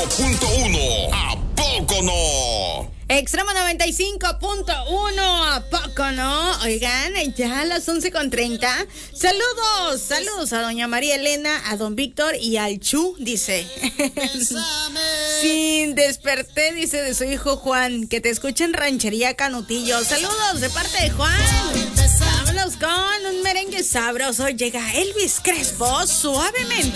95.1. ¿A poco no? Extremo 95.1, ¿a poco no? Oigan, ya a las 11:30. Saludos a doña María Elena, a don Víctor y al Chu, dice. Sin desperté, dice de su hijo Juan, que te escucha en Ranchería Canutillo. Saludos de parte de Juan. Vámonos con un merengue sabroso. Llega Elvis Crespo, suavemente.